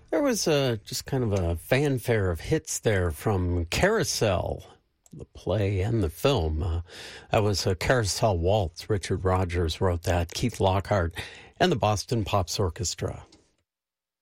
There was just kind of a fanfare of hits there from Carousel, the play and the film. That was a Carousel Waltz. Richard Rogers wrote that. Keith Lockhart and the Boston Pops Orchestra.